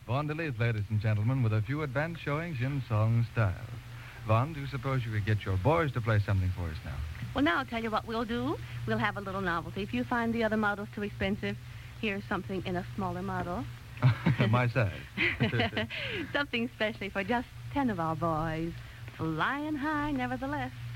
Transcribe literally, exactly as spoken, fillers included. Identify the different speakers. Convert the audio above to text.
Speaker 1: Vaughn DeLeith, ladies and gentlemen, with a few advanced showings in song style. Vaughn, do you suppose you could get your boys to play something for us now?
Speaker 2: Well, now I'll tell you what we'll do. We'll have a little novelty. If you find the other models too expensive, here's something in a smaller model.
Speaker 1: My size.
Speaker 2: Something specially for just ten of our boys. Flying high, nevertheless.